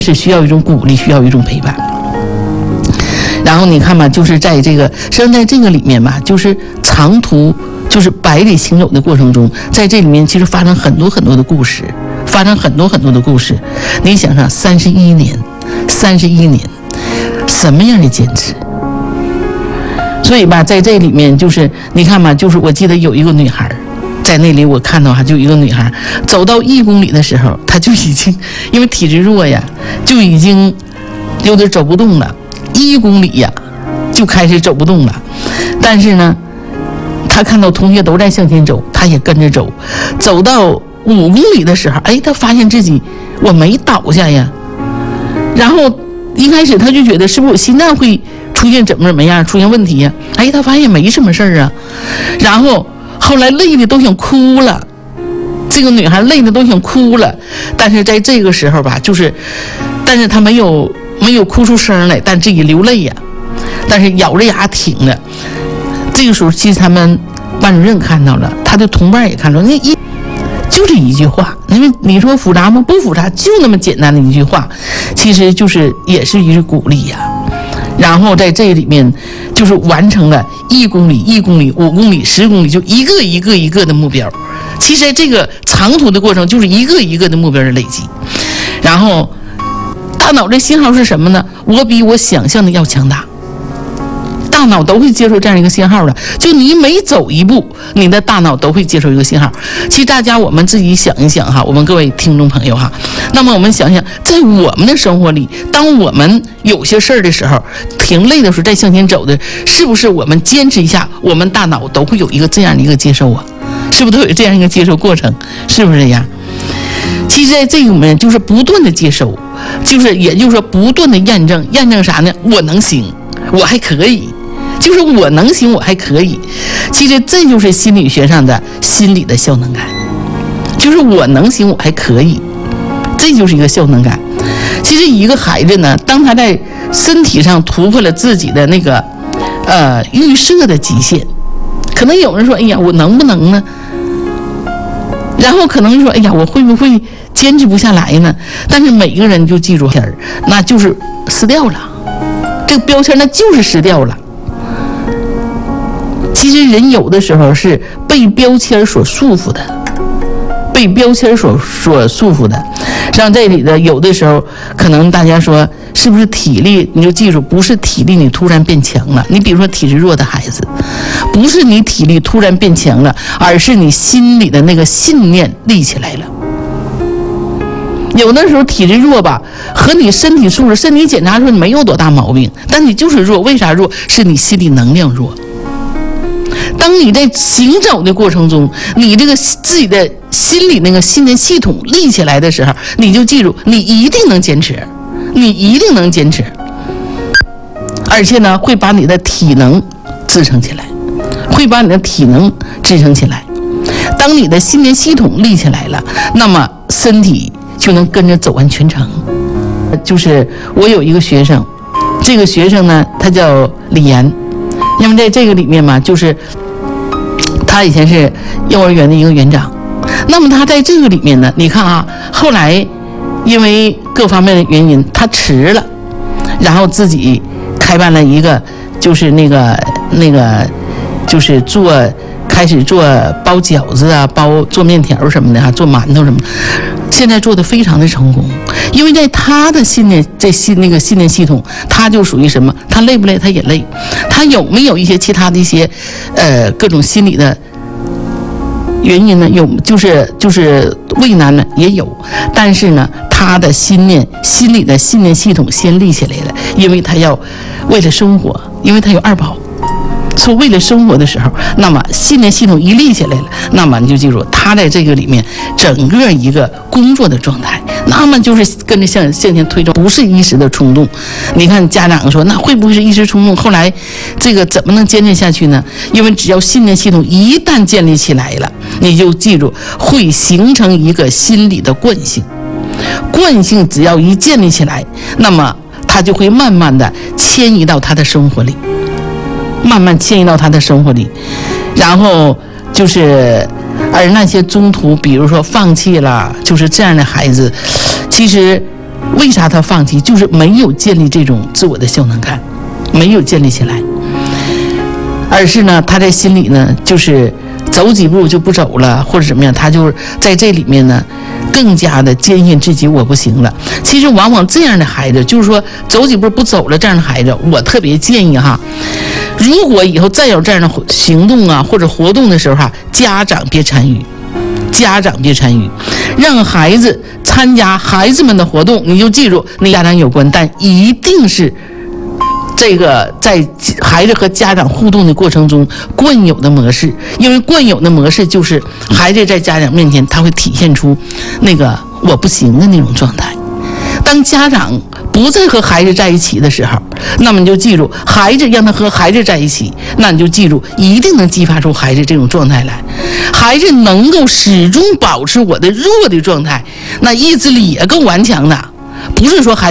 是需要一种鼓励，需要一种陪伴。然后你看吧，就是在这个实际上在这个里面吧，就是长途就是百里行走的过程中，在这里面其实发生很多很多的故事，发生很多很多的故事。你想想，31年，什么样的坚持？所以吧，在这里面就是你看吧，就是我记得有一个女孩。在那里我看到就有一个女孩走到1公里的时候，她就已经因为体质弱呀，就已经有点走不动了。1公里呀，就开始走不动了。但是呢，她看到同学都在向前走，她也跟着走。走到5公里的时候，她发现自己我没倒下呀。然后一开始她就觉得是不是我心脏会出现怎么样，出现问题呀？她发现没什么事儿啊。然后后来累的都想哭了，这个女孩累的都想哭了，但是在这个时候吧，但是她没有哭出声来，但自己流泪呀，但是咬着牙挺着。这个时候，其实他们班主任看到了，他的同伴也看到了，就是一句话，因为你说复杂吗？不复杂，就那么简单的一句话，其实也是一个鼓励呀。然后在这里面就是完成了1公里、5公里、10公里，就一个的目标。其实这个长途的过程就是一个的目标的累积。然后大脑的信号是什么呢？我比我想象的要强大。大脑都会接受这样一个信号的，就你每走一步，你的大脑都会接受一个信号。其实大家我们自己想一想哈，我们各位听众朋友哈，那么我们想想，在我们的生活里，当我们有些事儿的时候，挺累的时候再向前走的，是不是我们坚持一下，我们大脑都会有一个这样的一个接受啊？是不是都有这样一个接受过程？是不是这样？其实在这个里面就是不断的接受，也就是说不断的验证啥呢？我能行，我还可以。就是我能行，我还可以。其实这就是心理学上的心理的效能感，就是我能行，我还可以，这就是一个效能感。其实一个孩子呢，当他在身体上突破了自己的那个预设的极限，可能有人说，哎呀，我能不能呢？然后可能说，哎呀，我会不会坚持不下来呢？但是每一个人就记住那就是失掉了，这个标签那就是失掉了。其实人有的时候是被标签所束缚的，被标签所束缚的。像这里的有的时候，可能大家说是不是体力？你就记住，不是体力你突然变强了。你比如说体质弱的孩子，不是你体力突然变强了，而是你心里的那个信念立起来了。有的时候体质弱吧，和你身体素质、身体检查说你没有多大毛病，但你就是弱。为啥弱？是你心理能量弱。当你在行走的过程中，你这个自己的心理那个信念系统立起来的时候，你就记住，你一定能坚持，你一定能坚持，而且呢，会把你的体能支撑起来，会把你的体能支撑起来。当你的信念系统立起来了，那么身体就能跟着走完全程。就是我有一个学生，这个学生呢，他叫李岩。因为在这个里面嘛，就是他以前是幼儿园的一个园长，那么他在这个里面呢，你看啊，后来因为各方面的原因他辞了，然后自己开办了一个就是那个就是开始做包饺子啊，做面条什么的，做馒头什么的，现在做的非常的成功。因为在他的信念系统，他就属于什么？他累不累？他也累。他有没有一些其他的一些各种心理的原因呢？有，就是畏难呢也有。但是呢，他的心理的信念系统先立起来了，因为他要为了生活，因为他有2宝。说为了生活的时候，那么信念系统一立起来了，那么你就记住，他在这个里面整个一个工作的状态，那么就是跟着向前推动，不是一时的冲动。你看家长说，那会不会是一时冲动？后来这个怎么能坚持下去呢？因为只要信念系统一旦建立起来了，你就记住会形成一个心理的惯性，惯性只要一建立起来，那么它就会慢慢的迁移到他的生活里。慢慢迁移到他的生活里，然后而那些中途比如说放弃了，就是这样的孩子，其实为啥他放弃？就是没有建立这种自我的效能感，没有建立起来，而是呢，他在心里呢，就是走几步就不走了，或者怎么样，他就在这里面呢，更加的坚信自己我不行了。其实往往这样的孩子，就是说走几步不走了，这样的孩子，我特别建议哈，如果以后再有这样的行动啊或者活动的时候哈，家长别参与。家长别参与，让孩子参加孩子们的活动，你就记住，跟家长有关，但一定是这个在孩子和家长互动的过程中惯有的模式，因为惯有的模式就是孩子在家长面前他会体现出那个我不行的那种状态。当家长不再和孩子在一起的时候，那么你就记住，孩子让他和孩子在一起，那你就记住，一定能激发出孩子这种状态来。孩子能够始终保持我的弱的状态，那意志力也够顽强的，不是说孩子